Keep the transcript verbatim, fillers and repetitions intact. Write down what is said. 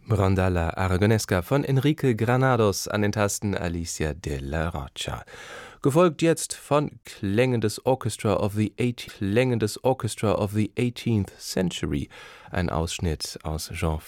Rondalla Aragonesca von Enrique Granados, an den Tasten Alicia de la Rocha. Gefolgt jetzt von Klängen des Orchestra of the Eight Klängen des Orchestra of the eighteenth Century, ein Ausschnitt aus Jean